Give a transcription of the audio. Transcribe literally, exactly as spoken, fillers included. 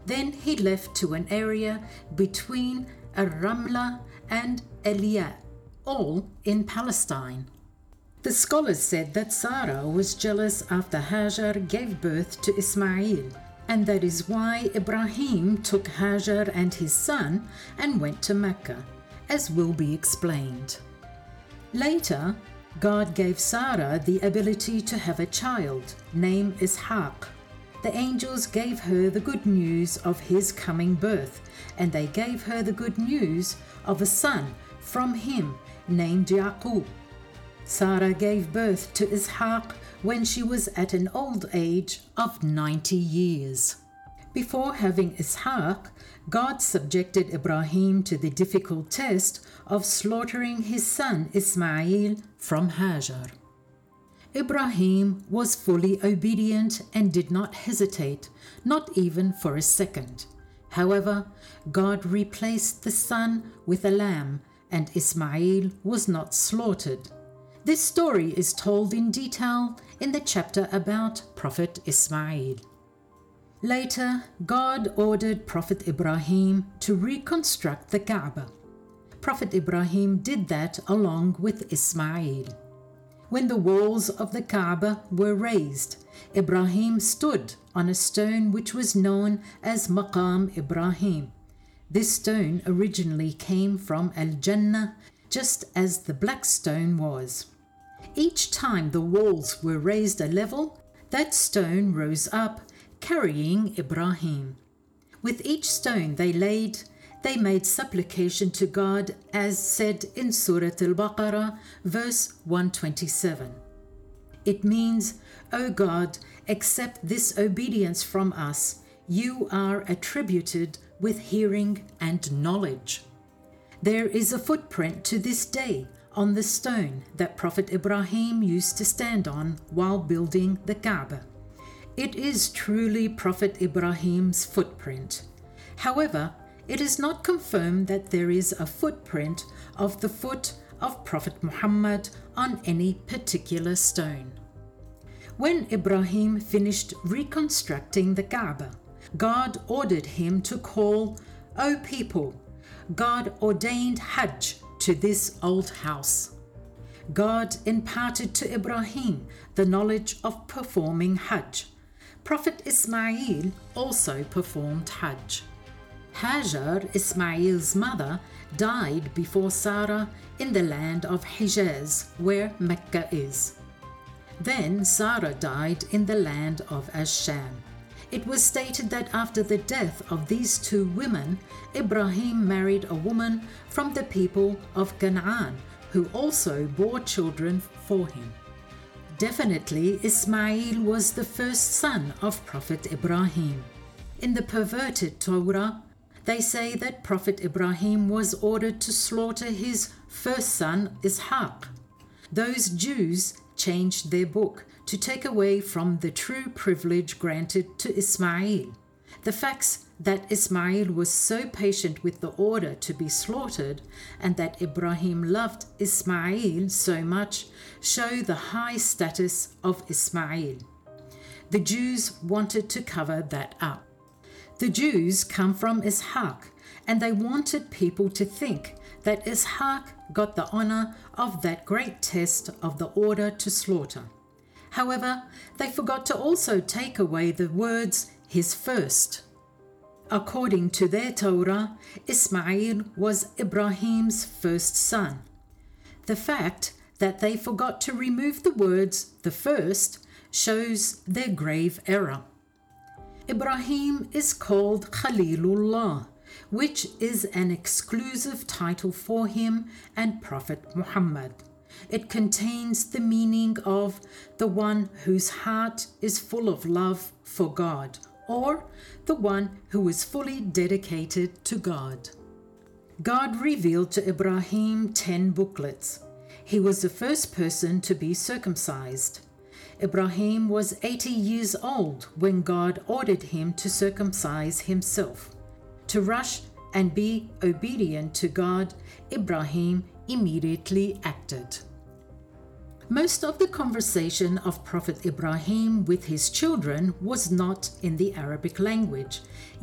Then he left to an area between Ar-Ramla and Eliya, all in Palestine. The scholars said that Sarah was jealous after Hajar gave birth to Ismail, and that is why Ibrahim took Hajar and his son and went to Mecca, as will be explained. Later, God gave Sarah the ability to have a child named Ishaq. The angels gave her the good news of his coming birth, and they gave her the good news of a son from him named Yaqub. Sarah gave birth to Ishaq when she was at an old age of ninety years. Before having Ishaq, God subjected Ibrahim to the difficult test of slaughtering his son Ismail from Hajar. Ibrahim was fully obedient and did not hesitate, not even for a second. However, God replaced the son with a lamb, and Ismail was not slaughtered. This story is told in detail in the chapter about Prophet Ismail. Later, God ordered Prophet Ibrahim to reconstruct the Kaaba. Prophet Ibrahim did that along with Ismail. When the walls of the Kaaba were raised, Ibrahim stood on a stone which was known as Maqam Ibrahim. This stone originally came from Al-Jannah, just as the black stone was. Each time the walls were raised a level, that stone rose up, carrying Ibrahim. With each stone they laid, they made supplication to God, as said in Surah Al-Baqarah, verse one twenty-seven. It means, O God, accept this obedience from us. You are attributed with hearing and knowledge. There is a footprint to this day on the stone that Prophet Ibrahim used to stand on while building the Kaaba. It is truly Prophet Ibrahim's footprint. However, it is not confirmed that there is a footprint of the foot of Prophet Muhammad on any particular stone. When Ibrahim finished reconstructing the Kaaba, God ordered him to call, O people, God ordained Hajj to this old house. God imparted to Ibrahim the knowledge of performing Hajj. Prophet Ismail also performed Hajj. Hajar, Ismail's mother, died before Sarah in the land of Hijaz, where Mecca is. Then Sarah died in the land of Ash-Sham. It was stated that after the death of these two women, Ibrahim married a woman from the people of Canaan, who also bore children for him. Definitely, Ismail was the first son of Prophet Ibrahim. In the perverted Torah, they say that Prophet Ibrahim was ordered to slaughter his first son, Ishaq. Those Jews changed their book to take away from the true privilege granted to Ismail. The facts that Ismail was so patient with the order to be slaughtered and that Ibrahim loved Ismail so much show the high status of Ismail. The Jews wanted to cover that up. The Jews come from Ishaq, and they wanted people to think that Ishaq got the honor of that great test of the order to slaughter. However, they forgot to also take away the words, his first. According to their Torah, Ismail was Ibrahim's first son. The fact that they forgot to remove the words, the first, shows their grave error. Ibrahim is called Khalilullah, which is an exclusive title for him and Prophet Muhammad. It contains the meaning of the one whose heart is full of love for God, or the one who is fully dedicated to God. God revealed to Ibrahim ten booklets. He was the first person to be circumcised. Ibrahim was eighty years old when God ordered him to circumcise himself. To rush and be obedient to God, Ibrahim immediately acted. Most of the conversation of Prophet Ibrahim with his children was not in the Arabic language,